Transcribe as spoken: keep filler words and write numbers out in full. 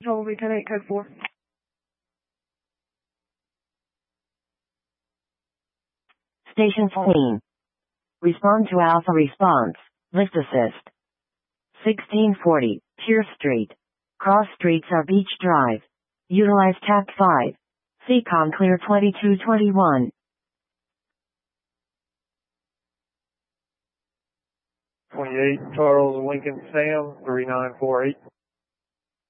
Total ten eight, code four. Station fourteen. Respond to Alpha response. Lift assist. sixteen forty, Tier Street. Cross streets are Beach Drive. Utilize Tact five. C COM clear twenty-two twenty-one. twenty-eight, Charles Lincoln Sam, three nine four eight.